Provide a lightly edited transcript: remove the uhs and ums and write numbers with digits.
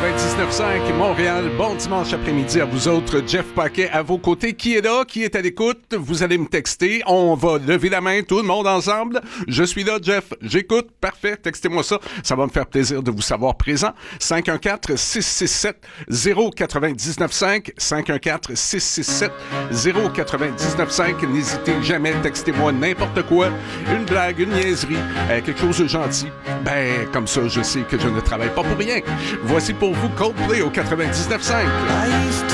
99.5 Montréal. Bon dimanche après-midi à vous autres. Jeff Paquet à vos côtés. Qui est là? Qui est à l'écoute? Vous allez me texter. On va lever la main, tout le monde ensemble. Je suis là, Jeff. J'écoute. Parfait. Textez-moi ça. Ça va me faire plaisir de vous savoir présent. 514-667-099.5. 514-667-099.5. N'hésitez jamais. Textez-moi n'importe quoi. Une blague, une niaiserie, quelque chose de gentil. Ben, comme ça, je sais que je ne travaille pas pour rien. Voici pour vous Coldplay au 99.5.